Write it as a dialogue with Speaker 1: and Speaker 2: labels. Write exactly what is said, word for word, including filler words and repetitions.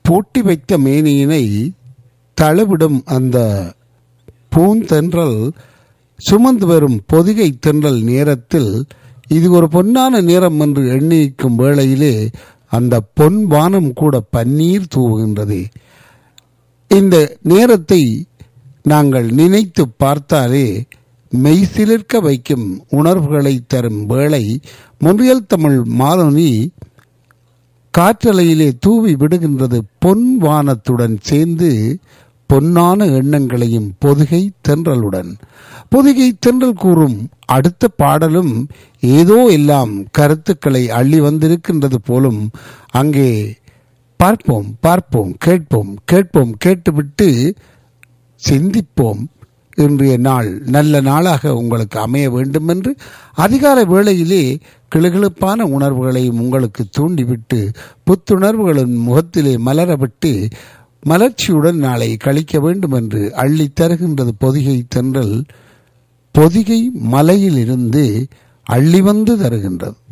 Speaker 1: பூட்டி வைத்த மேனியினை தழுவிடும் அந்த பூந்தென்றல் சுமந்து வரும் பொதிகை தென்றல் நேரத்தில் இது ஒரு பொன்னான நேரம் என்று எண்ணிக்கும் வேளையிலே அந்த பொன் வானம் கூட பன்னீர் தூவுகின்றது. இந்த நேரத்தை நாங்கள் நினைத்து பார்த்தாலே மெய்சிலிர்க்க வைக்கும் உணர்வுகளை தரும் வேளை மொன்றியல் தமிழ் மாலனி காற்றலையிலே தூவி விடுகின்றது. பொன் வானத்துடன் சேர்ந்து பொன்னான எண்ணங்களையும் பொதிகை தென்றலுடன். பொதிகை தென்றல் கூறும் அடுத்த பாடலும் ஏதோ எல்லாம் கருத்துக்களை அள்ளி வந்திருக்கின்றது போலும். அங்கே பார்ப்போம் பார்ப்போம் கேட்போம் கேட்போம் கேட்டுவிட்டு சிந்திப்போம். இன்றைய நாள் நல்ல நாளாக உங்களுக்கு அமைய வேண்டும் என்று அதிகாலை வேளையிலே கிளுகிளுப்பான உணர்வுகளையும் உங்களுக்கு தூண்டிவிட்டு புத்துணர்வுகளின் முகத்திலே மலரவிட்டு மலர்ச்சியுடன் நாளை கழிக்க வேண்டும் என்று அள்ளி தருகின்றது பொதிகை தென்றல். பொதிகை மலையில் இருந்து அள்ளி வந்து தருகின்றது.